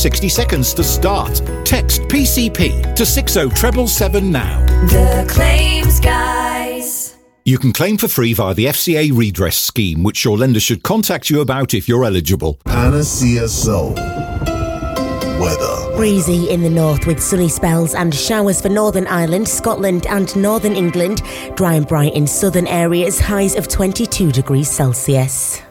60 seconds to start. Text PCP to 60777 now. The Claims Guys. You can claim for free via the FCA redress scheme, which your lender should contact you about if you're eligible. Panacea Soul. Weather. Breezy in the north with sunny spells and showers for Northern Ireland, Scotland and Northern England. Dry and bright in southern areas, highs of 22 degrees Celsius.